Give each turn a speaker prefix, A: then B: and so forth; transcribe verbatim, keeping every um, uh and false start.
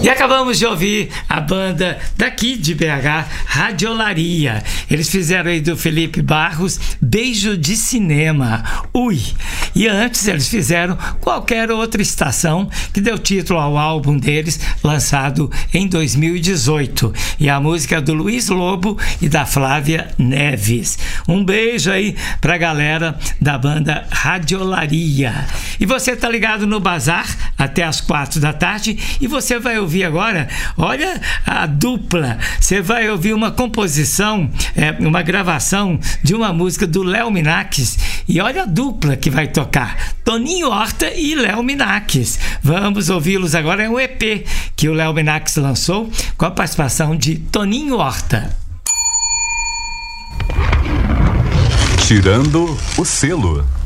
A: E acabamos de ouvir a banda daqui de B H, Radiolaria. Eles fizeram aí do Felipe Barros Beijo de Cinema. Ui! E antes eles fizeram Qualquer Outra Estação, que deu título ao álbum deles, lançado em dois mil e dezoito. E a música do Luiz Lobo e da Flávia Neves. Um beijo aí pra galera da banda Radiolaria. E você tá ligado no Bazar até as quatro da tarde e você vai ouvir agora, olha a dupla, você vai ouvir uma composição, é, uma gravação de uma música do Léo Minaques e olha a dupla que vai tocar, Toninho Horta e Léo Minaques. Vamos ouvi-los agora, é um E P que o Léo Minaques lançou com a participação de Toninho Horta.
B: Tirando o selo.